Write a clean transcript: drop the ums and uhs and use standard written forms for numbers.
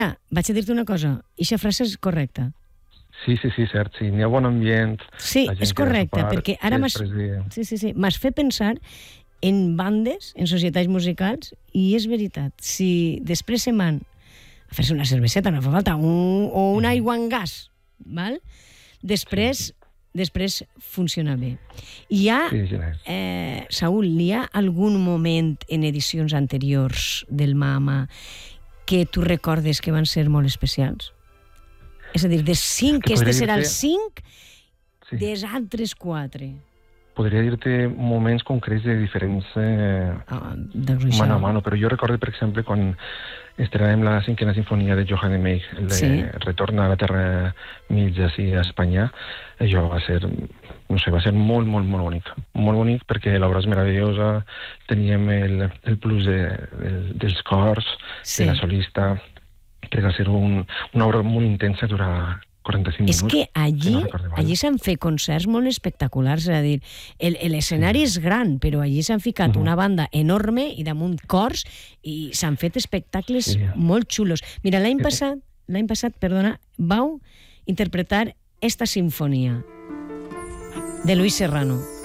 Vaig a dir-te una cosa, eixa frase és correcta. Sí, cert, sí, n'hi ha bon ambient. Sí, és correcte, perquè ara m'has fet pensar en bandes, en societats musicals, i és veritat, si després se'n van a fer-se una cerveseta, no fa falta, o un aigua en gas, val? Després funciona bé. Saúl, hi ha algun moment en edicions anteriors del Mama que tu recordes que van ser molt especials? És a dir, de 5, que este serà el 5 dels altres 4. Podria dir-te moments concrets de diferents mano a mano, però jo recordo, per exemple, quan estrenàvem la 5a sinfonia de Johann May, el retorn a la Terra Mitja, a Espanya. Això va ser, va ser molt, molt, molt bonic. Molt bonic perquè l'obra és meravellosa, teníem el plus dels cors, de la solista, que va ser una obra molt intensa durant 45 minuts. És que allí s'han fet concerts molt espectaculars, és a dir, l'escenari és gran, però allí s'han ficat una banda enorme i damunt cors i s'han fet espectacles molt xulos. Mira, l'any passat, vau interpretar esta sinfonia de Luis Serrano.